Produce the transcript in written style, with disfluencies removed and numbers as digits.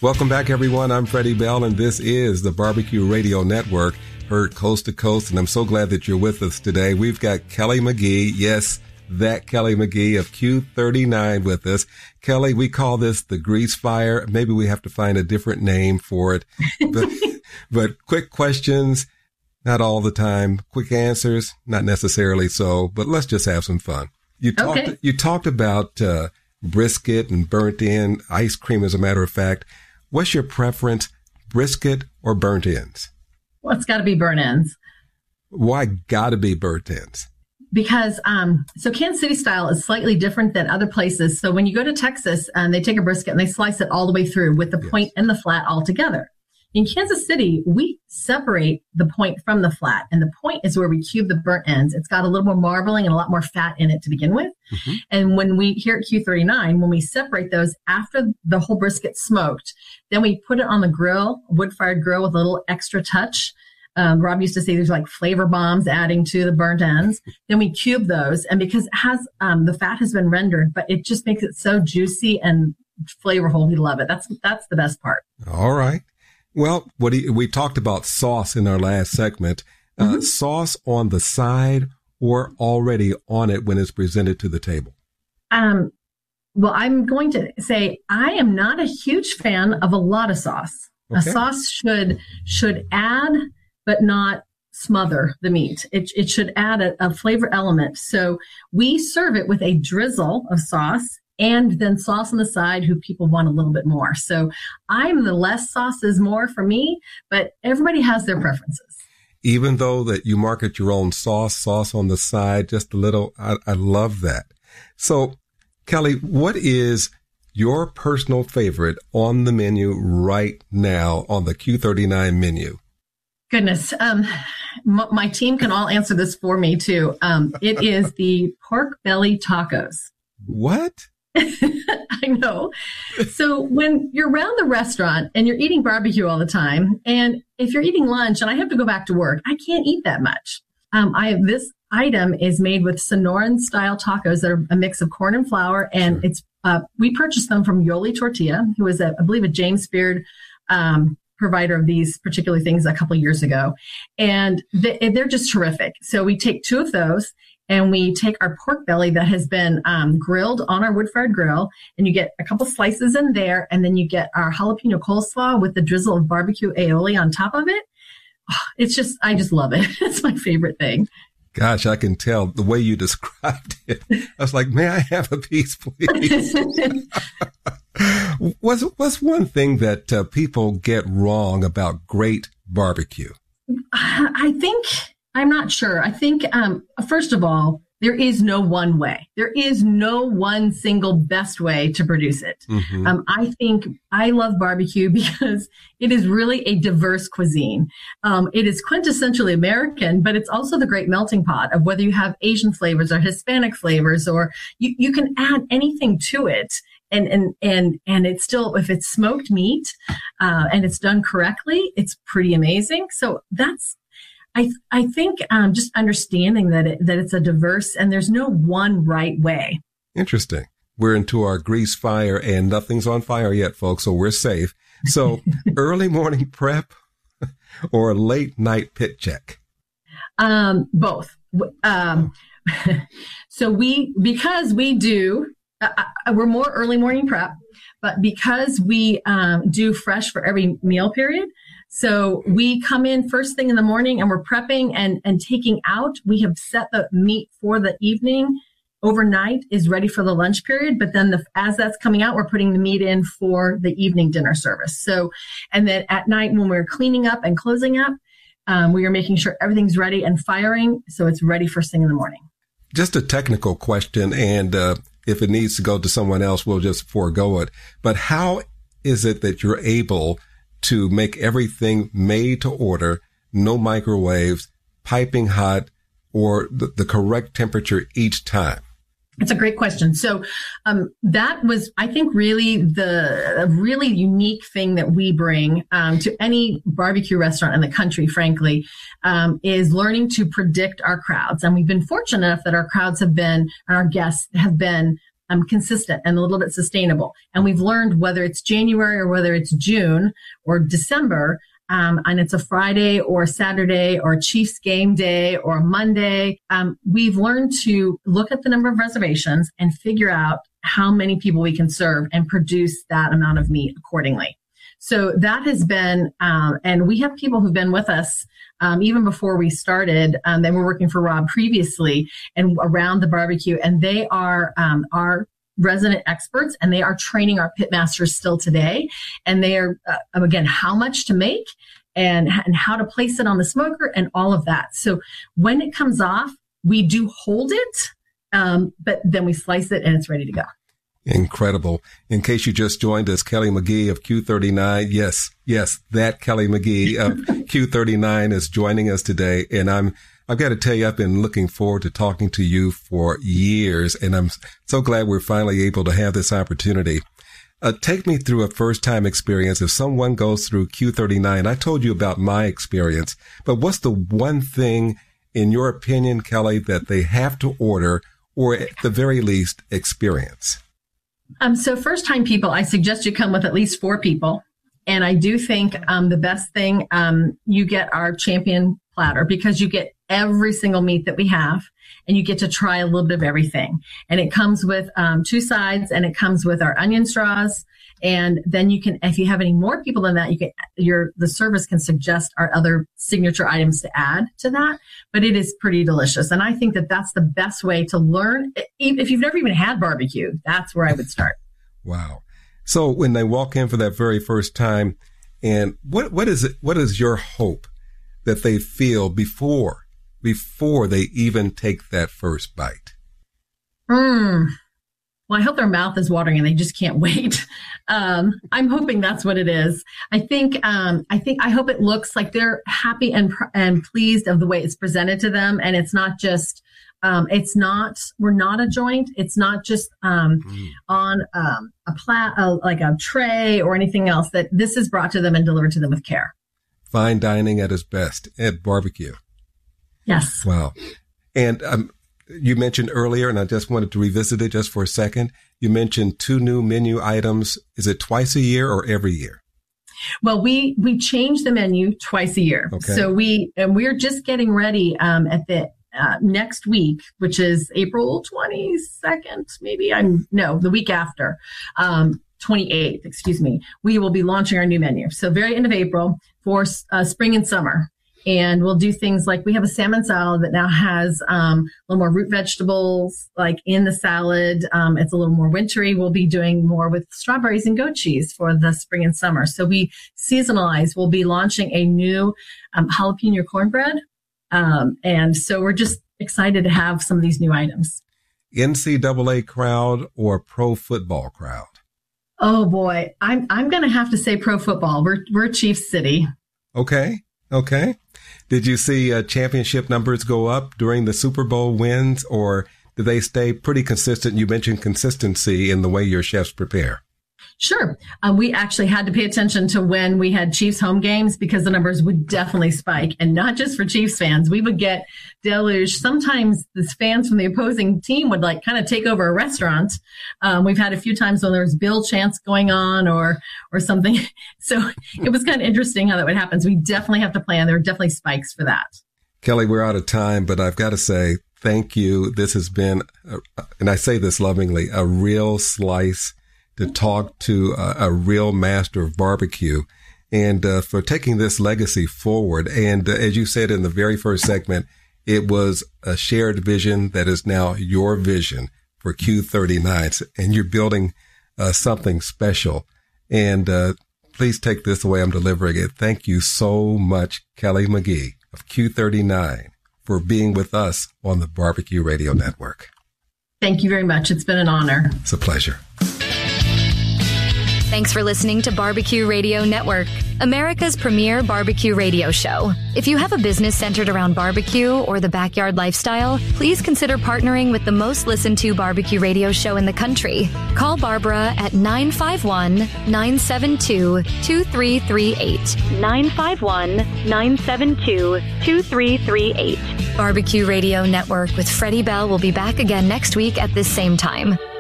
Welcome back, everyone. I'm Freddie Bell, and this is the Barbecue Radio Network, heard coast to coast, and I'm so glad that you're with us today. We've got Kelly McGee, yes, that Kelly McGee of Q39 with us. Kelly, we call this the grease fire. Maybe we have to find a different name for it, but quick questions, not all the time. Quick answers, not necessarily so, but let's just have some fun. You talked about brisket and burnt end, ice cream, as a matter of fact. What's your preference, brisket or burnt ends? Well, it's got to be burnt ends. Why got to be burnt ends? Because so Kansas City style is slightly different than other places. So when you go to Texas, they take a brisket and they slice it all the way through with the point and the flat all together. In Kansas City, we separate the point from the flat, and the point is where we cube the burnt ends. It's got a little more marbling and a lot more fat in it to begin with. Mm-hmm. And when we, here at Q39, when we separate those after the whole brisket's smoked, then we put it on the grill, wood-fired grill with a little extra touch. Rob used to say there's like flavor bombs adding to the burnt ends. Then we cube those, and because it has the fat has been rendered, but it just makes it so juicy and flavorful. We love it. That's the best part. All right. Well, we talked about sauce in our last segment. Mm-hmm. Sauce on the side or already on it when it's presented to the table? Well, I'm going to say I am not a huge fan of a lot of sauce. Okay. A sauce should add, but not smother the meat. It should add a flavor element. So we serve it with a drizzle of sauce, and then sauce on the side who people want a little bit more. So I'm the less sauce is more for me, but everybody has their preferences. Even though that you market your own sauce on the side, just a little, I love that. So Kelly, what is your personal favorite on the menu right now on the Q39 menu? Goodness. My team can all answer this for me too. It is the pork belly tacos. What? I know. So when you're around the restaurant and you're eating barbecue all the time, and if you're eating lunch and I have to go back to work, I can't eat that much. This item is made with Sonoran style tacos that are a mix of corn and flour, and it's we purchased them from Yoli Tortilla, who is I believe a James Beard provider of these particular things a couple of years ago, and they're just terrific. So we take two of those. And we take our pork belly that has been grilled on our wood-fired grill, and you get a couple slices in there, and then you get our jalapeno coleslaw with the drizzle of barbecue aioli on top of it. I just love it. It's my favorite thing. Gosh, I can tell the way you described it. I was like, may I have a piece, please? What's one thing that people get wrong about great barbecue? I'm not sure. I think, first of all, there is no one way. There is no one single best way to produce it. Mm-hmm. I think I love barbecue because it is really a diverse cuisine. It is quintessentially American, but it's also the great melting pot of whether you have Asian flavors or Hispanic flavors, or you can add anything to it. And it's still, if it's smoked meat, and it's done correctly, it's pretty amazing. So I think just understanding that it's a diverse and there's no one right way. Interesting. We're into our grease fire and nothing's on fire yet, folks, so we're safe. So early morning prep or late night pit check? Both. So because we do, we're more early morning prep, but because we do fresh for every meal period, so we come in first thing in the morning and we're prepping and taking out. We have set the meat for the evening. Overnight is ready for the lunch period. But then as that's coming out, we're putting the meat in for the evening dinner service. So, and then at night when we're cleaning up and closing up, we are making sure everything's ready and firing. So it's ready first thing in the morning. Just a technical question. And if it needs to go to someone else, we'll just forego it. But how is it that you're able to make everything made to order, no microwaves, piping hot, or the correct temperature each time? It's a great question. So that was, I think, really a really unique thing that we bring to any barbecue restaurant in the country, frankly, is learning to predict our crowds. And we've been fortunate enough that our crowds have been, and our guests have been consistent and a little bit sustainable. And we've learned whether it's January or whether it's June or December, and it's a Friday or a Saturday or a Chiefs game day or a Monday, we've learned to look at the number of reservations and figure out how many people we can serve and produce that amount of meat accordingly. So that has been, and we have people who've been with us even before we started, and were working for Rob previously and around the barbecue, and they are our resident experts, and they are training our pitmasters still today. And they are, again, how much to make and how to place it on the smoker and all of that. So when it comes off, we do hold it, but then we slice it and it's ready to go. Incredible. In case you just joined us, Kelly McGee of Q39. Yes, that Kelly McGee of Q39 is joining us today. And I've got to tell you, I've been looking forward to talking to you for years, and I'm so glad we're finally able to have this opportunity. Take me through a first-time experience. If someone goes through Q39, I told you about my experience, but what's the one thing, in your opinion, Kelly, that they have to order or at the very least experience? So first-time people, I suggest you come with at least 4 people. And I do think the best thing, you get our champion platter because you get every single meat that we have, and you get to try a little bit of everything. And it comes with 2 sides, and it comes with our onion straws. And then you can, if you have any more people than that, the service can suggest our other signature items to add to that. But it is pretty delicious, and I think that that's the best way to learn. If you've never even had barbecue, that's where I would start. Wow. So when they walk in for that very first time, and what is your hope that they feel before they even take that first bite? Well, I hope their mouth is watering and they just can't wait. I'm hoping that's what it is. I hope it looks like they're happy and pleased of the way it's presented to them. And it's not just, we're not a joint. It's not just, on, like a tray or anything else, that this is brought to them and delivered to them with care. Fine dining at its best at barbecue. Yes. Wow. And, you mentioned earlier, and I just wanted to revisit it just for a second. You mentioned 2 new menu items. Is it twice a year or every year? Well, we change the menu twice a year. Okay. So we're just getting ready at the next week, which is April 22nd, the week after, 28th, excuse me. We will be launching our new menu. So very end of April for spring and summer. And we'll do things like we have a salmon salad that now has a little more root vegetables like in the salad. It's a little more wintry. We'll be doing more with strawberries and goat cheese for the spring and summer. So we seasonalize. We'll be launching a new jalapeno cornbread. And so we're just excited to have some of these new items. NCAA crowd or pro football crowd? Oh boy, I'm going to have to say pro football. We're Chiefs City. Okay. Did you see championship numbers go up during the Super Bowl wins, or do they stay pretty consistent? You mentioned consistency in the way your chefs prepare. Sure. We actually had to pay attention to when we had Chiefs home games because the numbers would definitely spike, and not just for Chiefs fans. We would get deluge. Sometimes the fans from the opposing team would kind of take over a restaurant. We've had a few times when there was bill chants going on or something. So it was kind of interesting how that would happen. So we definitely have to plan. There are definitely spikes for that. Kelly, we're out of time, but I've got to say thank you. This has been, and I say this lovingly, a real slice to talk to a real master of barbecue, and for taking this legacy forward. And as you said in the very first segment, it was a shared vision that is now your vision for Q39, and you're building something special. And please take this the way I'm delivering it. Thank you so much, Kelly McGee of Q39, for being with us on the Barbecue Radio Network. Thank you very much. It's been an honor. It's a pleasure. Thanks for listening to Barbecue Radio Network, America's premier barbecue radio show. If you have a business centered around barbecue or the backyard lifestyle, please consider partnering with the most listened to barbecue radio show in the country. Call Barbara at 951-972-2338. 951-972-2338. Barbecue Radio Network with Freddie Bell will be back again next week at this same time.